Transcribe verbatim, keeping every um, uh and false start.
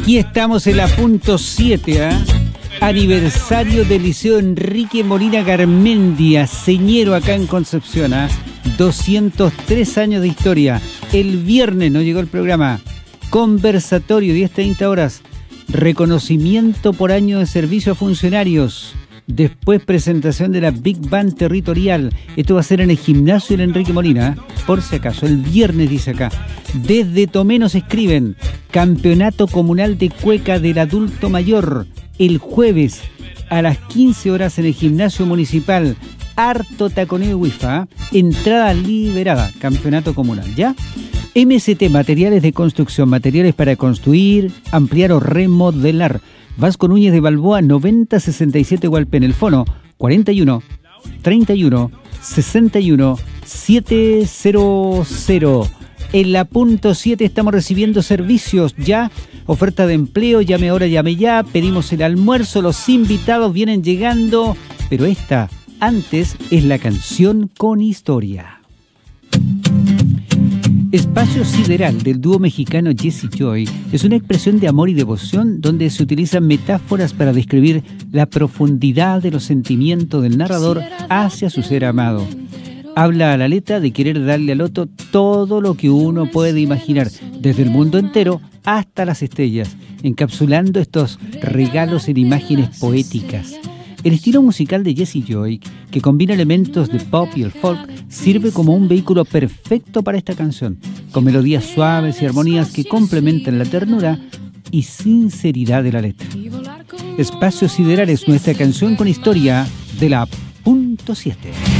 Aquí estamos en la punto siete, ¿eh? Aniversario del Liceo Enrique Molina Garmendia, Señero, acá en Concepción, ¿eh? doscientos tres años de historia. El viernes no llegó el programa. Conversatorio, diez treinta horas. Reconocimiento por año de servicio a funcionarios. Después presentación de la Big Band territorial. Esto va a ser en el gimnasio del Enrique Molina, ¿eh? Por si acaso, el viernes dice acá. Desde Tomé nos escriben: Campeonato Comunal de Cueca del Adulto Mayor, el jueves a las quince horas en el gimnasio municipal. Harto taconeo y wifi, ¿eh? Entrada liberada, campeonato comunal, ¿ya? M S T, materiales de construcción, materiales para construir, ampliar o remodelar. Vasco Núñez de Balboa, noventa sesenta y siete Hualpén, el fono cuarenta y uno, treinta y uno, sesenta y uno, setecientos. En la punto siete estamos recibiendo servicios ya, oferta de empleo, llame ahora, llame ya, pedimos el almuerzo, los invitados vienen llegando, pero esta antes es la canción con historia. Espacio Sideral del dúo mexicano Jesse Joy es una expresión de amor y devoción donde se utilizan metáforas para describir la profundidad de los sentimientos del narrador hacia su ser amado. Habla a la letra de querer darle al otro todo lo que uno puede imaginar, desde el mundo entero hasta las estrellas, encapsulando estos regalos en imágenes poéticas. El estilo musical de Jesse Joy, que combina elementos de pop y el folk, sirve como un vehículo perfecto para esta canción, con melodías suaves y armonías que complementan la ternura y sinceridad de la letra. Espacio Sideral es nuestra canción con historia de la punto siete.